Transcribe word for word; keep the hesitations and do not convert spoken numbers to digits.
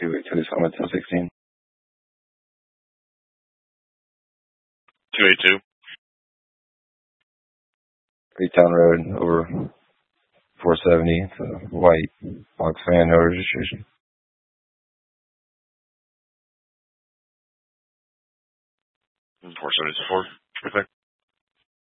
two eight two, Summit ten sixteen. two eight two. Freetown Road, over four seventy. It's a white box van, no registration. four seventy-four. Perfect.